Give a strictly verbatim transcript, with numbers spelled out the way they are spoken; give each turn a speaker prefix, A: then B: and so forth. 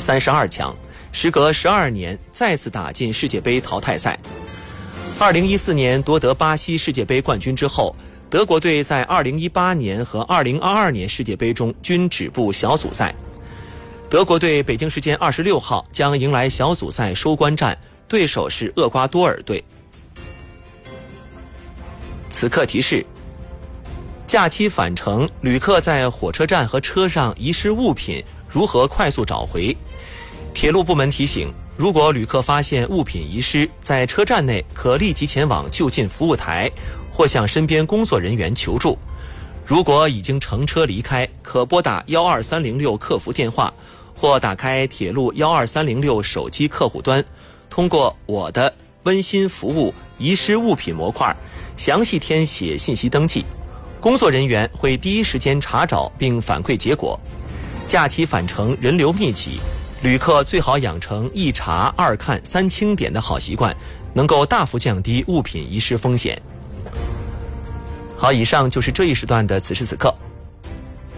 A: 三十二强，时隔十二年再次打进世界杯淘汰赛。二零一四年夺得巴西世界杯冠军之后，德国队在二零一八年和二零二二年世界杯中均止步小组赛。德国队北京时间二十六号将迎来小组赛收官战，对手是厄瓜多尔队。此刻提示：假期返程，旅客在火车站和车上遗失物品，如何快速找回？铁路部门提醒，如果旅客发现物品遗失，在车站内可立即前往就近服务台或向身边工作人员求助。如果已经乘车离开，可拨打一二三零六客服电话，或打开铁路一二三零六手机客户端，通过我的温馨服务遗失物品模块详细填写信息登记，工作人员会第一时间查找并反馈结果。假期返程人流密集，旅客最好养成一查二看三清点的好习惯，能够大幅降低物品遗失风险。好，以上就是这一时段的此时此刻。